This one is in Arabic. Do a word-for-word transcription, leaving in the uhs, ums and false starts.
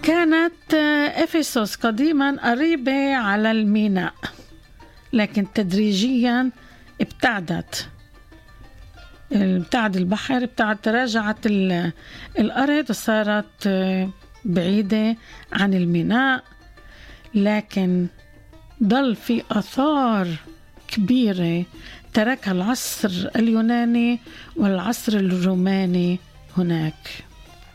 كانت أفسس قديما قريبة على الميناء، لكن تدريجيا ابتعدت ابتعد البحر، ابتعد تراجعت الأرض وصارت بعيدة عن الميناء، لكن ضل في آثار كبيرة تركها العصر اليوناني والعصر الروماني هناك.